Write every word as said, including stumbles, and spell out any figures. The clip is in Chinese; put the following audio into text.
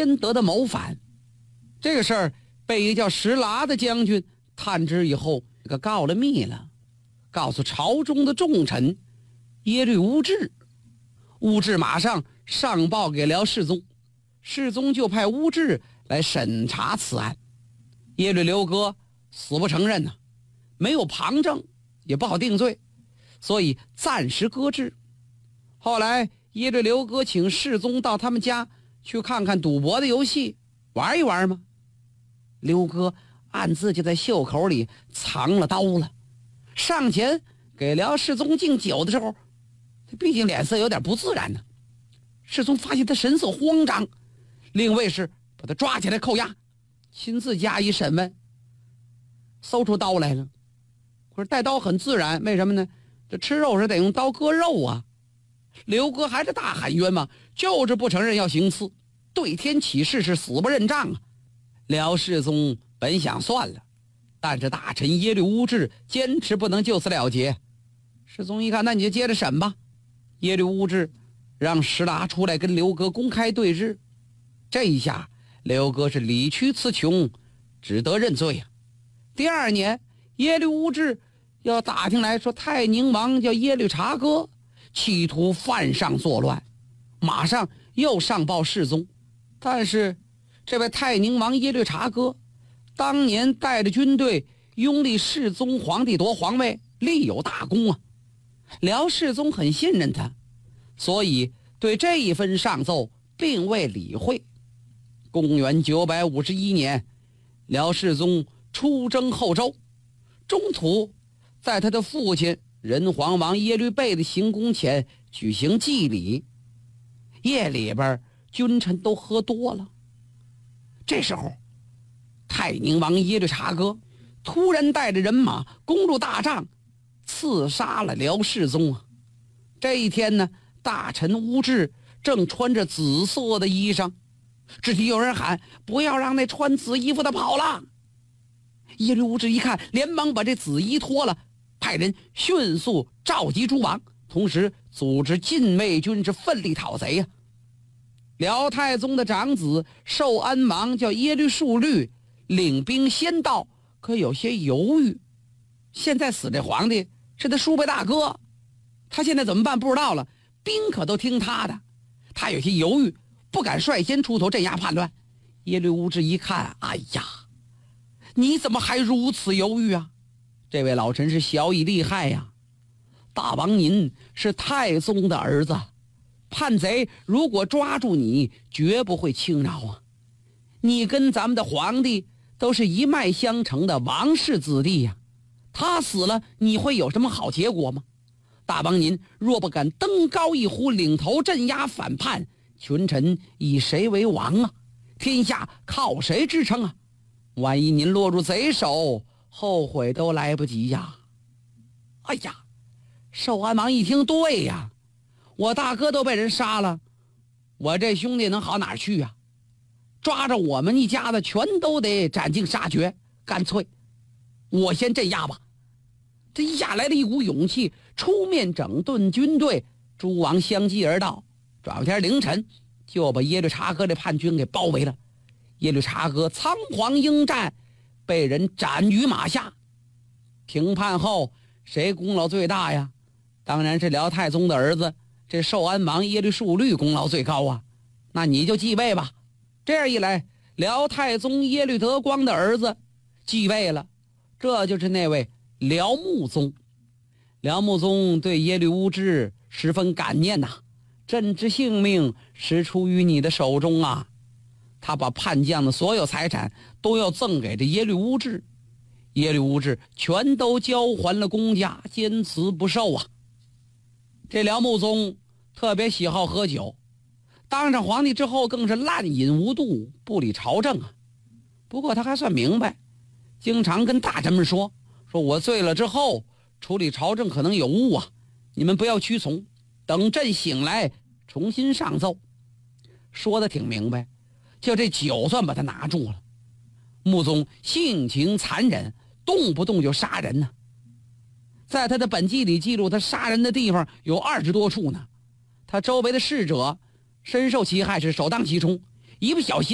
先得的谋反。这个事儿被一个叫石剌的将军探知以后，给告了密了，告诉朝中的重臣耶律乌质。乌质马上上报给辽世宗，世宗就派乌质来审查此案。耶律刘哥死不承认呢、啊，没有旁证，也不好定罪，所以暂时搁置。后来耶律刘哥请世宗到他们家去看看赌博的游戏，玩一玩嘛。刘哥暗自就在袖口里藏了刀了，上前给辽世宗敬酒的时候，他毕竟脸色有点不自然呢。世宗发现他神色慌张，令卫士把他抓起来扣押，亲自加以审问。搜出刀来了，可是带刀很自然，为什么呢？这吃肉是得用刀割肉啊。刘哥还是大喊冤枉，就是不承认要行刺，对天起誓是死不认账啊。辽世宗本想算了，但是大臣耶律乌质坚持不能就此了结。世宗一看，那你就接着审吧。耶律乌质让石剌出来跟刘哥公开对质，这一下刘哥是理屈词穷，只得认罪啊。第二年，耶律乌质要打听来说泰宁王叫耶律察哥，企图犯上作乱，马上又上报世宗。但是这位泰宁王耶律察哥当年带着军队拥立世宗皇帝夺皇位，立有大功啊。辽世宗很信任他，所以对这一份上奏并未理会。公元九百五十一年，辽世宗出征后周，中途在他的父亲仁皇王耶律倍的行宫前举行祭礼。夜里边君臣都喝多了，这时候泰宁王耶律察哥突然带着人马攻入大帐，刺杀了辽世宗啊。这一天呢，大臣乌质正穿着紫色的衣裳，只听有人喊：不要让那穿紫衣服的跑了。耶律乌质一看，连忙把这紫衣脱了，派人迅速召集诸王，同时组织禁卫军是奋力讨贼呀、啊。辽太宗的长子寿安王叫耶律树律，领兵先到，可有些犹豫。现在死这皇帝是他叔辈大哥，他现在怎么办不知道了，兵可都听他的，他有些犹豫，不敢率先出头镇压叛乱。耶律乌质一看，哎呀，你怎么还如此犹豫啊？这位老臣是小以厉害呀、啊！大王您是太宗的儿子，叛贼如果抓住你，绝不会轻饶啊！你跟咱们的皇帝都是一脉相承的王室子弟呀、啊，他死了，你会有什么好结果吗？大王您若不敢登高一呼，领头镇压反叛，群臣以谁为王啊？天下靠谁支撑啊？万一您落入贼手，后悔都来不及呀！哎呀，寿安王一听，对呀，我大哥都被人杀了，我这兄弟能好哪儿去啊？抓着我们一家子全都得斩尽杀绝，干脆我先镇压吧。这一下来了一股勇气，出面整顿军队，诸王相继而到，转过天凌晨就把耶律察哥的叛军给包围了。耶律察哥仓皇应战，被人斩于马下。平叛后谁功劳最大呀？当然是辽太宗的儿子，这寿安王耶律树律功劳最高啊。那你就继位吧。这样一来，辽太宗耶律德光的儿子继位了，这就是那位辽穆宗。辽穆宗对耶律乌质十分感念呐、啊，朕之性命实出于你的手中啊。他把叛将的所有财产都要赠给这耶律乌质，耶律乌质全都交还了公家，坚持不受啊。这辽穆宗特别喜好喝酒，当上皇帝之后更是滥饮无度，不理朝政啊。不过他还算明白，经常跟大臣们说说我醉了之后处理朝政可能有误啊，你们不要屈从，等朕醒来重新上奏。说的挺明白，就这酒算把他拿住了。穆宗性情残忍，动不动就杀人呢。在他的本纪里记录，他杀人的地方有二十多处呢。他周围的侍者深受其害，是首当其冲，一不小心